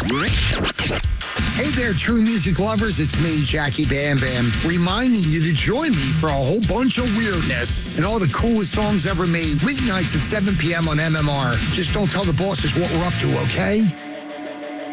Hey there, true music lovers. It's me, Jackie Bam Bam, reminding you to join me for a whole bunch of weirdness and all the coolest songs ever made, weeknights at 7 p.m. on MMR. Just don't tell the bosses what we're up to, okay?